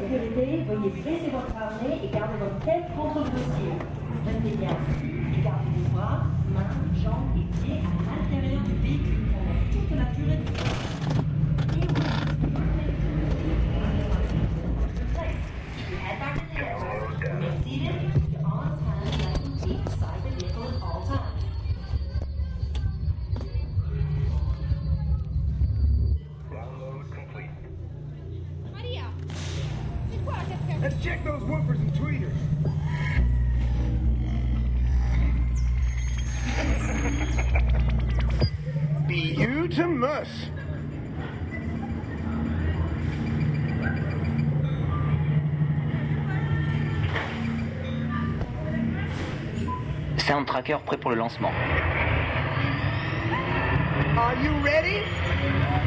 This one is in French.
sécurité, veuillez baisser votre harnais et garder votre tête contre le dossier. Restez bien assis et gardez vos bras, mains, jambes et pieds à l'intérieur du véhicule pendant toute la durée du vol. Head back in the aircraft, remain seated, your arms, hands, legs, and feet beside the vehicle at all times. Download complete. Maria, c'est quoi la cascade? Let's check those woofers and tweeters. BU to Mus. Sound Tracker prêt pour le lancement. Are you ready?